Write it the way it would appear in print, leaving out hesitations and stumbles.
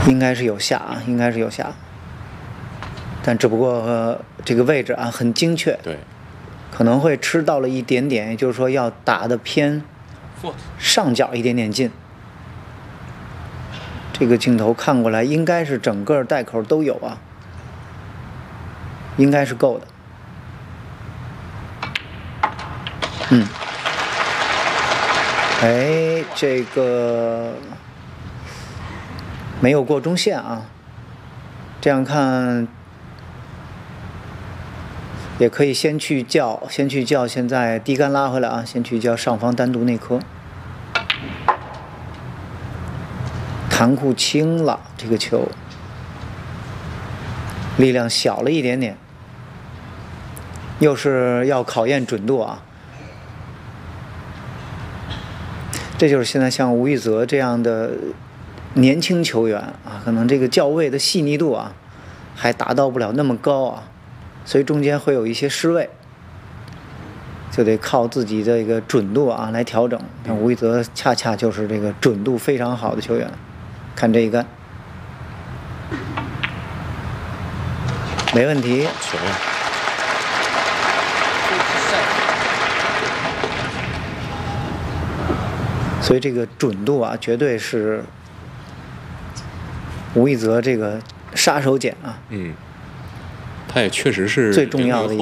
应该是有下啊，应该是有下，但只不过这个位置啊很精确， 对， 可能会吃到了一点点，也就是说要打得偏上角一点点近。这个镜头看过来应该是整个袋口都有啊，应该是够的。哎，这个没有过中线啊，这样看也可以先去叫现在低杆拉回来啊，先去叫上方单独内科。弹库轻了，这个球力量小了一点点，又是要考验准度啊。这就是现在像吴玉泽这样的年轻球员啊，可能这个校位的细腻度啊，还达到不了那么高啊，所以中间会有一些失位，就得靠自己的一个准度啊来调整。像吴玉泽恰恰就是这个准度非常好的球员。看这一杆，没问题。 球。 所以这个准度啊，绝对是吴玉泽这个杀手锏啊。 他也确实是最重要的一